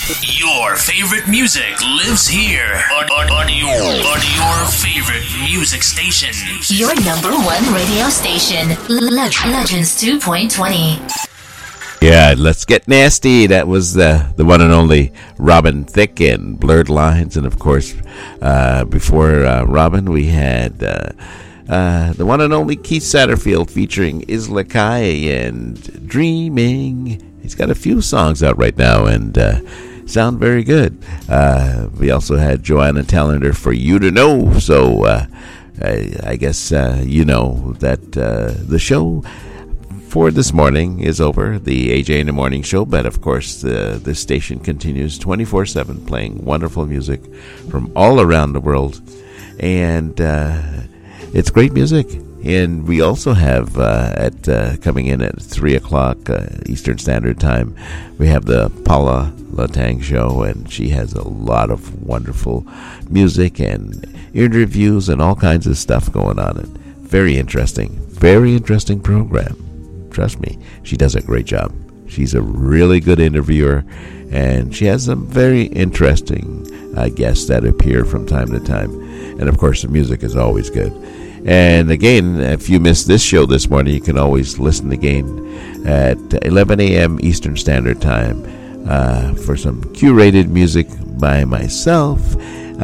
Your favorite music lives here on your favorite music station. Your number one radio station, Legends 2.20. Yeah, let's get nasty. That was the one and only Robin Thicke and Blurred Lines. And of course, before Robin, we had the one and only Keith Satterfield featuring Isla Kai and Dreaming. He's got a few songs out right now and sound very good. We also had Joanna Tallender, For You to Know. So I guess you know that the show for this morning is over, the AJ in the Morning Show, but of course this station continues 24/7 playing wonderful music from all around the world, and it's great music. And we also have coming in at 3 o'clock Eastern Standard Time, we have the Paula Latang Show, and she has a lot of wonderful music and interviews and all kinds of stuff going on. And very interesting program. Trust me, she does a great job. She's a really good interviewer, and she has some very interesting guests that appear from time to time. And of course, the music is always good. And again, if you missed this show this morning, you can always listen again at 11 a.m. Eastern Standard Time for some curated music by myself.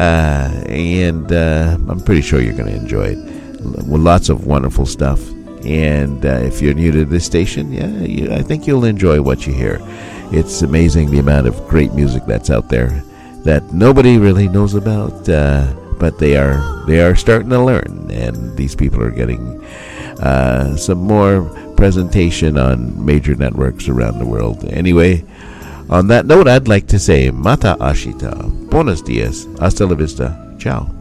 And I'm pretty sure you're going to enjoy it. Lots of wonderful stuff. And if you're new to this station, I think you'll enjoy what you hear. It's amazing the amount of great music that's out there that nobody really knows about, but they are starting to learn. And these people are getting some more presentation on major networks around the world. Anyway, on that note, I'd like to say Mata Ashita, Buenos dias, hasta la vista, ciao.